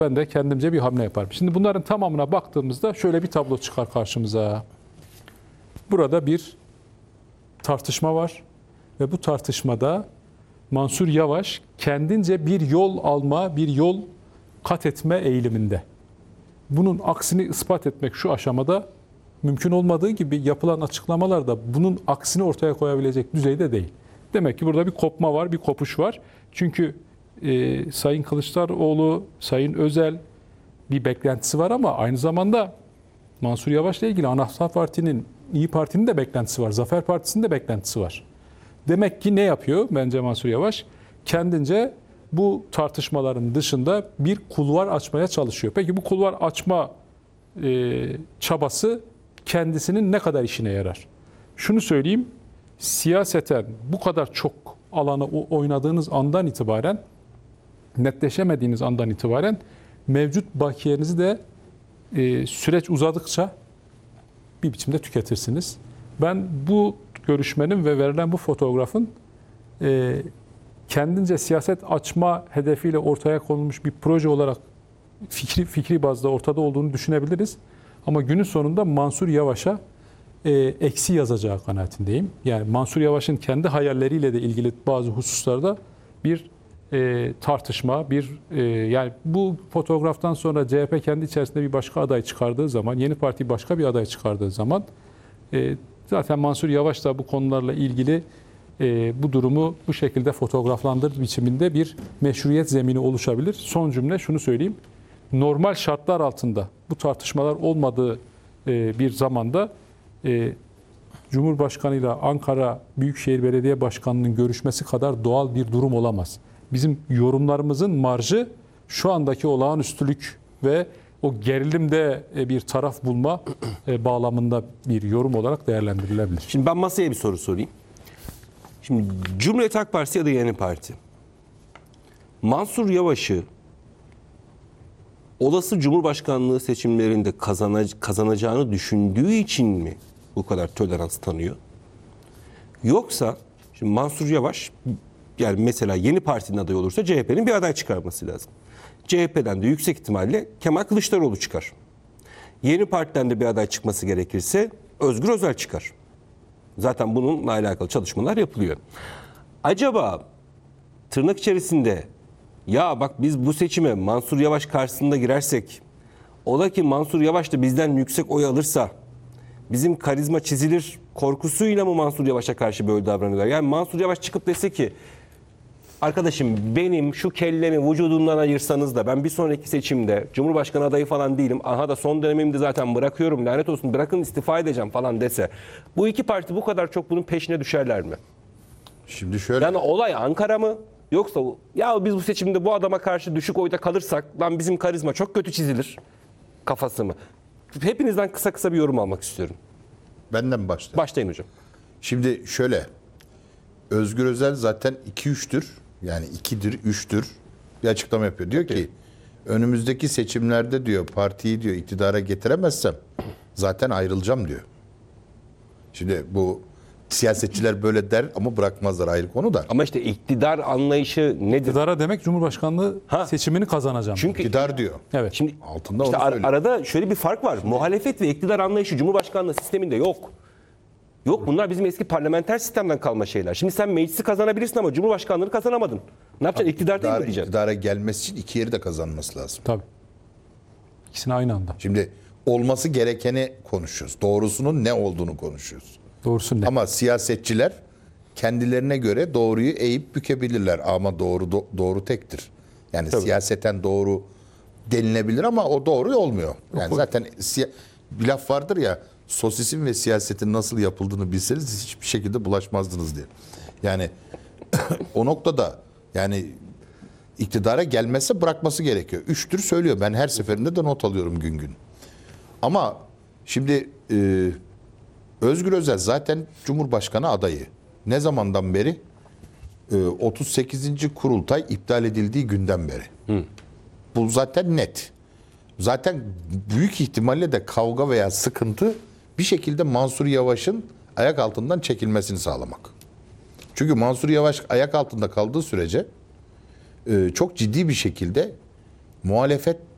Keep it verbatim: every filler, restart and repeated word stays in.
ben de kendimce bir hamle yaparım. Şimdi bunların tamamına baktığımızda şöyle bir tablo çıkar karşımıza. Burada bir tartışma var ve bu tartışmada Mansur Yavaş kendince bir yol alma, bir yol kat etme eğiliminde. Bunun aksini ispat etmek şu aşamada mümkün olmadığı gibi yapılan açıklamalarda bunun aksini ortaya koyabilecek düzeyde değil. Demek ki burada bir kopma var, bir kopuş var. Çünkü e, Sayın Kılıçdaroğlu, Sayın Özel bir beklentisi var ama aynı zamanda Mansur Yavaş'la ilgili Anahtar Parti'nin, İyi Parti'nin de beklentisi var. Zafer Partisi'nin de beklentisi var. Demek ki ne yapıyor bence Mansur Yavaş? Kendince bu tartışmaların dışında bir kulvar açmaya çalışıyor. Peki bu kulvar açma e, çabası kendisinin ne kadar işine yarar? Şunu söyleyeyim, siyaseten bu kadar çok alanı oynadığınız andan itibaren, netleşemediğiniz andan itibaren mevcut bakiyenizi de e, süreç uzadıkça bir biçimde tüketirsiniz. Ben bu görüşmenin ve verilen bu fotoğrafın e, kendince siyaset açma hedefiyle ortaya konulmuş bir proje olarak fikri, fikri bazda ortada olduğunu düşünebiliriz. Ama günün sonunda Mansur Yavaş'a e, eksi yazacağı kanaatindeyim. Yani Mansur Yavaş'ın kendi hayalleriyle de ilgili bazı hususlarda bir e, tartışma, bir e, yani bu fotoğraftan sonra C H P kendi içerisinde bir başka aday çıkardığı zaman, Yeni Parti başka bir aday çıkardığı zaman e, zaten Mansur Yavaş da bu konularla ilgili e, bu durumu bu şekilde fotoğraflandırdığı biçiminde bir meşruiyet zemini oluşabilir. Son cümle şunu söyleyeyim. Normal şartlar altında bu tartışmalar olmadığı e, bir zamanda e, Cumhurbaşkanı ile Ankara Büyükşehir Belediye Başkanı'nın görüşmesi kadar doğal bir durum olamaz. Bizim yorumlarımızın marjı şu andaki olağanüstülük ve o gerilimde bir taraf bulma bağlamında bir yorum olarak değerlendirilebilir. Şimdi ben masaya bir soru sorayım. Şimdi Cumhuriyet Halk Partisi ya da Yeni Parti Mansur Yavaş'ı olası Cumhurbaşkanlığı seçimlerinde kazanacağını düşündüğü için mi bu kadar tolerans tanıyor? Yoksa şimdi Mansur Yavaş yani mesela Yeni Parti'nin adayı olursa C H P'nin bir aday çıkarması lazım. C H P'den de yüksek ihtimalle Kemal Kılıçdaroğlu çıkar. Yeni Parti'den de bir aday çıkması gerekirse Özgür Özel çıkar. Zaten bununla alakalı çalışmalar yapılıyor. Acaba tırnak içerisinde ya bak biz bu seçime Mansur Yavaş karşısında girersek ola ki Mansur Yavaş da bizden yüksek oy alırsa bizim karizma çizilir korkusuyla mı Mansur Yavaş'a karşı böyle davranıyorlar? Yani Mansur Yavaş çıkıp dese ki arkadaşım benim şu kellemi vücudumdan ayırsanız da ben bir sonraki seçimde Cumhurbaşkanı adayı falan değilim. Aha da son dönemimde zaten bırakıyorum lanet olsun bırakın istifa edeceğim falan dese. Bu iki parti bu kadar çok bunun peşine düşerler mi? Şimdi şöyle. Yani olay Ankara mı? Yoksa ya biz bu seçimde bu adama karşı düşük oyda kalırsak lan bizim karizma çok kötü çizilir kafası mı? Hepinizden kısa kısa bir yorum almak istiyorum. Benden başla. Başlayın hocam. Şimdi şöyle. Özgür Özel zaten iki üçtür. Yani ikidir, üçtür bir açıklama yapıyor. Diyor ki önümüzdeki seçimlerde diyor partiyi diyor iktidara getiremezsem zaten ayrılacağım diyor. Şimdi bu siyasetçiler böyle der ama bırakmazlar ayrı konu da. Ama işte iktidar anlayışı nedir? İktidara demek Cumhurbaşkanlığı Ha. seçimini kazanacağım. Çünkü İktidar diyor. Evet. şimdi Altında işte onu ar- söylüyor. arada şöyle bir fark var. Muhalefet ve iktidar anlayışı Cumhurbaşkanlığı sisteminde yok. Yok bunlar bizim eski parlamenter sistemden kalma şeyler. Şimdi sen meclisi kazanabilirsin ama Cumhurbaşkanlığını kazanamadın. Ne yapacaksın? İktidar değil mi İktidar, diyeceksin? iktidara gelmesi için iki yeri de kazanması lazım. Tabii. İkisini aynı anda. Şimdi olması gerekeni konuşuyoruz. Doğrusunun ne olduğunu konuşuyoruz. Doğrusu ne? Ama siyasetçiler kendilerine göre doğruyu eğip bükebilirler ama doğru do- doğru tektir. Yani Tabii. siyaseten doğru denilebilir ama o doğru olmuyor. Yani zaten siya- bir laf vardır ya sosisin ve siyasetin nasıl yapıldığını bilseniz hiçbir şekilde bulaşmazdınız diye. Yani o noktada yani iktidara gelmezse bırakması gerekiyor. Üçtür söylüyor. Ben her seferinde de not alıyorum gün gün. Ama şimdi e, Özgür Özel zaten Cumhurbaşkanı adayı. Ne zamandan beri? E, otuz sekizinci kurultay iptal edildiği günden beri. Hı. Bu zaten net. Zaten büyük ihtimalle de kavga veya sıkıntı bir şekilde Mansur Yavaş'ın ayak altından çekilmesini sağlamak. Çünkü Mansur Yavaş ayak altında kaldığı sürece e, çok ciddi bir şekilde muhalefet